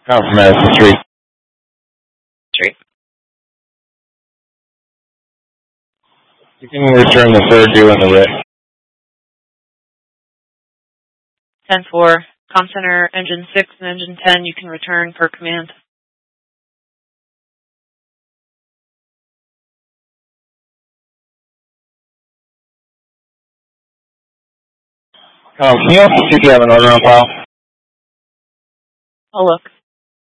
Come from Madison Street. Street. You can return the third due in the writ. 10-4, comm center, engine 6 and engine 10, you can return per command. Can you also see if you have an order on file? I'll look.